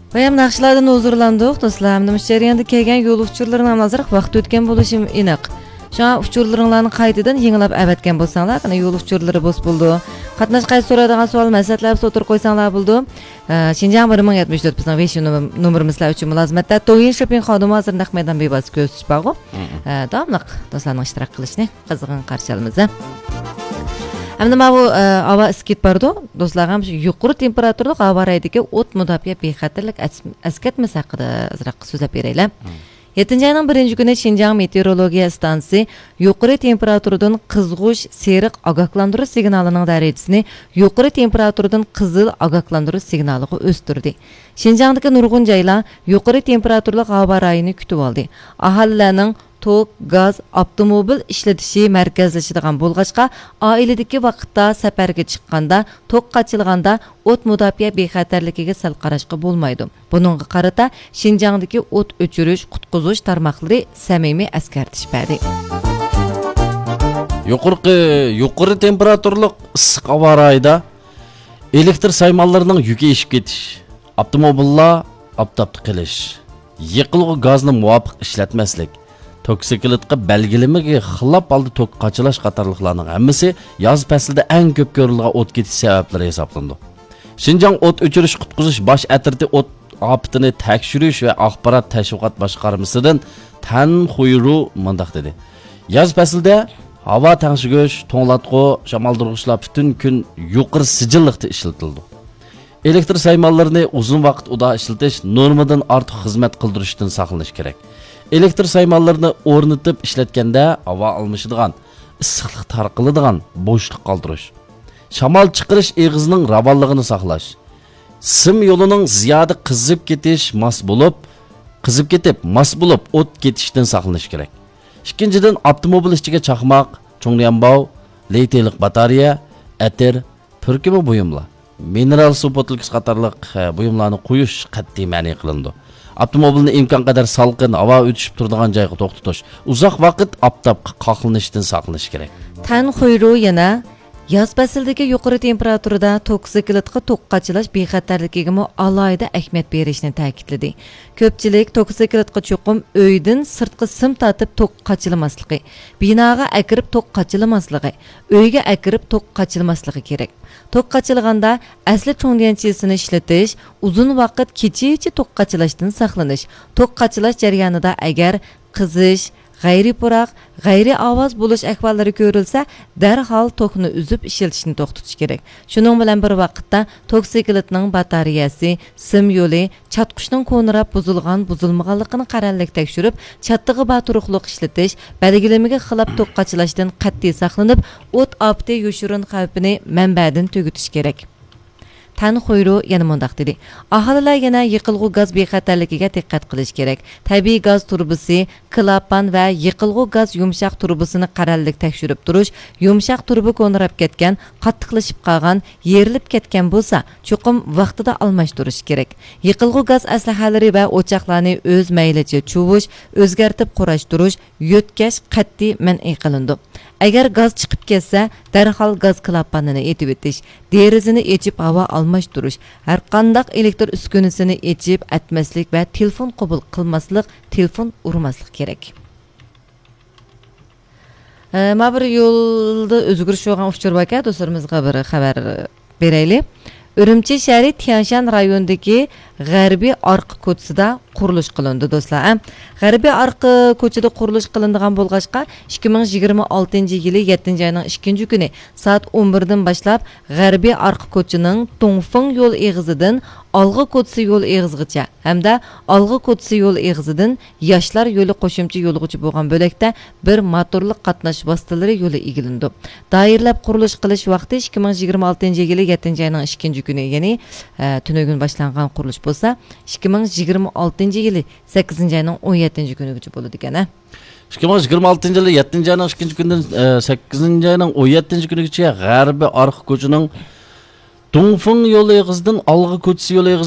Bayam naqshlardan huzurlandik do'stlar. Hamda jarayonda kelgan yo'l uchurlarini nazarda vaqt o'tgan bo'lishim aniq. Şuna uçurlarını qaytadan yengilab avatgan bo'lsanglar, qana yo'l uchurlari bos bo'ldi. Qatnash qaysi so'radigan savol maslahatlar so'tir qo'ysanglar bo'ldi. Şinjan 1074 bizning veshi nomerimizlar uchun mulozimatda To'yin shopping xodimi hozir naq maydon bevos ko'z tutishbag'u. Davomliq do'stlarning ishtirok qilishni qizg'in qarshilaymiz. Hamda bu havo iskit bardo do'stlar ham shu yuqori temperaturali havo raydagi o't mudofaa bexatarlik askatmasi haqida azroq so'zlab beraylar. 7 ayning 1-kuni Şinjan meteorologiya stansiyasi yuqori temperaturadan qizg'ush seriq ogohlantirish signalining darajasini yuqori temperaturadan qizil ogohlantirish signaliga o'stirdi. Şinjandagi nurg'un joylar yuqori temperaturali havo rayini kutib oldi. Aholilarning tok, gaz, avtomobil ishlatishi markazlashadigan bo'lg'achqa, oiladagi vaqtda safarga chiqqanda, tok qachilganda o't mudofaa bexatarligiga sal qarashga bo'lmaydi. Buningga qarata Şinjandagi o't o'chirish, qutqizish tarmoqlari samimiy askartish berdi. Yuqori temperaturli issiq havo rayida elektr saymonlarining yuki eshib ketish, avtomobillar oftobda qilish, yiqilg'i gazni muvofiq ishlatmaslik, toksiklikqa belgilamaga xilop holda tok qachilash qatorliqlarning hammasi yoz faslida eng ko'p ko'rilgan o't ketish sabablari hisoblandi. Şinjan o't o'chirish qutqizish bosh atirti o't ofatini tekshirish va axborot tashviqot boshqarmasidan Tan Xuyru mundaq dedi. Yoz faslida havo tangshig'ish, to'nglatqu, shamoldirg'ichlar butun kun yuqori sijillikda ishlatildi. Elektr saymonlarini uzun vaqt uda ishlatish normadan ortiq xizmat qildirishdan saqlanish kerak. Elektr saymonlarini o'rnatib ishlatganda havo almashadigan, issiqlik tarqaladigan bo'shliq qoldirish. Shamol chiqarish eg'izining ravonligini saqlash. Sim yo'lining ziyoda qizib ketib, mas bo'lib o't ketishdan saqlanish kerak. Ikkinchidan, avtomobil ichiga chaqmoq, cho'ngyambov, leytelik batareya, atir, purkima buyumlar, mineral suv botilkasi qatorliq buyumlarni qo'yish qat'iy ma'ni qilindi. Avtomobilni imkon qadar salqin havo o'tishib turadigan joyga to'xtatish, uzoq vaqt oftobga qoqilishdan saqlanish kerak. Tan Xuyru yana yoz faslidagi yuqori temperaturada toksiklikqa tok qachilash bexatarligiga alohida ahamiyat berishni ta'kidladi. Ko'pchilik toksiklikqa cho'qim uydan sirtqi sim tatib tok qachilmasligi, binoga akirib tok qachilmasligi, uyga akirib tok qachilmasligi kerak. Tok qachilganda asli cho'ngyanchisini ishlatish, uzun vaqt kechichi tok qachilashdan saqlanish. Tok qachilash jarayonida agar qizish, g'ayri puroq, g'ayri ovoz bo'lish ahvollari ko'rilsa, darhol tokni uzib ishlatishni to'xtatish kerak. Shuning bilan bir vaqtda toksiklikning batareyasi, sim yo'li, chatqushning qo'nirab buzilmaganligini qarorlik tekshirib, chattig'i baturuqliq ishlatish, belgilamaga xilop tok qachilashdan qat'iy saqlanib, o't ofati yoshirin xavfini manbadan tugutish kerak. Tan Xuyru yana mundaq dedi. Aholilar yana yiqilg'u gaz bexatarligiga diqqat qilish kerak. Tabiiy gaz turbasi, klapan va yiqilg'u gaz yumshoq turbasini qarorlik tekshirib turish, yumshoq turba qo'nirab ketgan, qattiqlashib qolgan, yerilib ketgan bo'lsa, cho'qim vaqtida almashtirish kerak. Yiqilg'u gaz aslahalari va o'choqlarni o'z maylicha chuvish, o'zgartib qurashtirish, yo'tkash qat'iy man'iy qilindi. Agar gaz chiqib ketsa, darhol gaz klapanini etib o'tish, derazini echib havo almashtirish, har qanday elektr uskunasini echib atmaslik va telefon qabul qilmaslik, telefon urmaslik kerak. Ma bir yo'lda o'zgarish bo'lgan uchur baka do'stlarimizga bir xabar beraylik. Urumchi shahri Tianshan rayonidagi g'arbiy orqa ko'chasida qurilish qilindi do'stlar. G'arbiy orqa ko'chada qurilish qilinadigan bo'lg'achqa 2026-yili 7-ayning 2-kuni soat 11 dan boshlab g'arbiy orqa ko'chaning Tongfeng yo'l eg'izidan Olg'i ko'chasi yo'l eg'izigacha hamda Olg'i ko'chasi yo'l eg'izidan yoshlar yo'li qo'shimcha yo'lg'ichi bo'lgan bo'lakda bir motorli qatnash vositalari yo'li egilindi. Doirlab qurilish qilish vaqti 2026-yili 7-ayning 2-kuni, ya'ni tunugun boshlangan qurilish bo'lsa, 2026-yili 8-ayning 17-kunigacha bo'ladi ekan. 2026-yili 7-ayning 2-kunidan 8-ayning 17-kunigacha g'arbiy orqa ko'chaning Tongfeng yo'li eg'izidan Olg'i ko'chasi yo'li